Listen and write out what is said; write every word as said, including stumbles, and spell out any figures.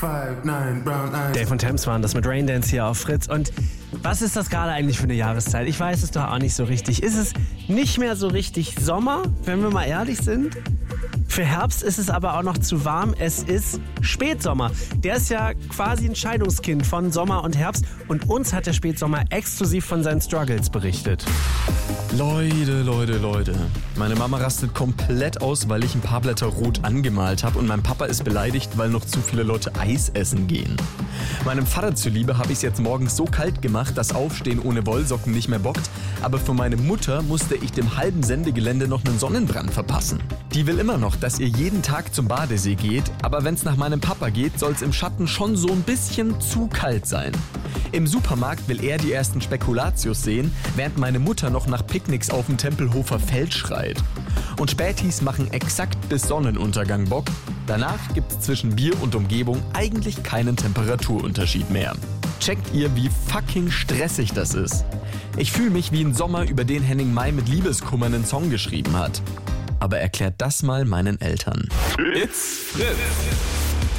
five, nine, brown eyes. Dave und Thames waren das mit Raindance hier auf Fritz. Und was ist das gerade eigentlich für eine Jahreszeit? Ich weiß es doch auch nicht so richtig. Ist es nicht mehr so richtig Sommer, wenn wir mal ehrlich sind? Für Herbst ist es aber auch noch zu warm. Es ist Spätsommer. Der ist ja quasi ein Scheidungskind von Sommer und Herbst. Und uns hat der Spätsommer exklusiv von seinen Struggles berichtet. Leute, Leute, Leute. Meine Mama rastet komplett aus, weil ich ein paar Blätter rot angemalt habe und mein Papa ist beleidigt, weil noch zu viele Leute Eis essen gehen. Meinem Vater zuliebe habe ich es jetzt morgens so kalt gemacht, dass Aufstehen ohne Wollsocken nicht mehr bockt, aber für meine Mutter musste ich dem halben Sendegelände noch einen Sonnenbrand verpassen. Die will immer noch, dass ihr jeden Tag zum Badesee geht, aber wenn es nach meinem Papa geht, soll es im Schatten schon so ein bisschen zu kalt sein. Im Supermarkt will er die ersten Spekulatius sehen, während meine Mutter noch nach Picknicks auf dem Tempelhofer Feld schreit. Und Spätis machen exakt bis Sonnenuntergang Bock. Danach gibt's zwischen Bier und Umgebung eigentlich keinen Temperaturunterschied mehr. Checkt ihr, wie fucking stressig das ist? Ich fühle mich wie ein Sommer, über den Henning Mai mit Liebeskummer einen Song geschrieben hat. Aber erklärt das mal meinen Eltern. It's Fritz.